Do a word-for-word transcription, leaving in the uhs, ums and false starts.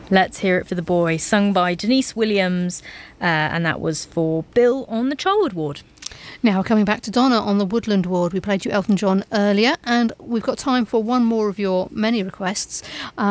Let's Hear It for the Boy, sung by Denise Williams, uh, and that was for Bill on the Charlwood Ward. Now, coming back to Donna on the Woodland Ward, we played you Elton John earlier, and we've got time for one more of your many requests. Um,